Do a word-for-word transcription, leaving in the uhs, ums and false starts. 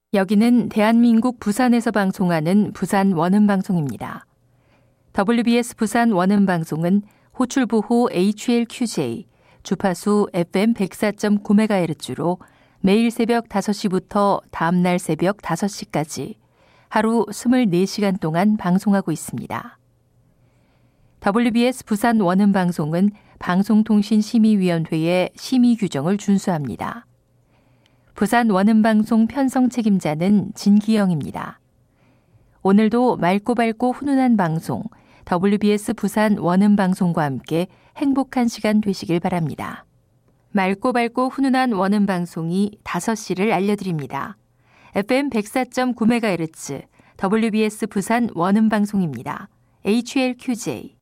여기는 대한민국 부산에서 방송하는 부산 원음방송입니다. 더블유비에스 부산 원음방송은 호출부호 에이치엘큐제이, 주파수 에프엠 백사 점 구 메가헤르츠로 매일 새벽 다섯 시부터 다음날 새벽 다섯 시까지 하루 이십사 시간 동안 방송하고 있습니다. 더블유비에스 부산 원음방송은 방송통신심의위원회의 심의 규정을 준수합니다. 부산 원음방송 편성 책임자는 진기영입니다. 오늘도 맑고 밝고 훈훈한 방송, 더블유비에스 부산 원음방송과 함께 행복한 시간 되시길 바랍니다. 맑고 밝고 훈훈한 원음방송이 다섯 시를 알려드립니다. 에프엠 백사 점 구 메가헤르츠 더블유비에스 부산 원음방송입니다. 에이치엘큐제이